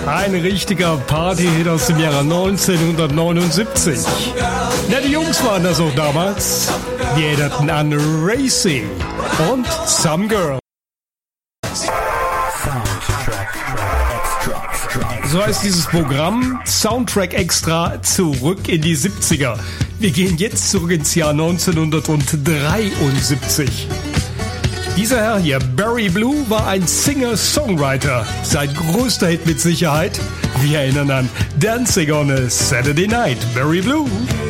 Ein richtiger Party-Hit aus dem Jahre 1979. Na, die Jungs waren das auch damals. Die erinnerten an Racing und Some Girl. So heißt dieses Programm, Soundtrack Extra, zurück in die 70er. Wir gehen jetzt zurück ins Jahr 1973. Dieser Herr hier, Barry Blue, war ein Singer-Songwriter. Sein größter Hit mit Sicherheit. Wir erinnern an Dancing on a Saturday Night, Barry Blue.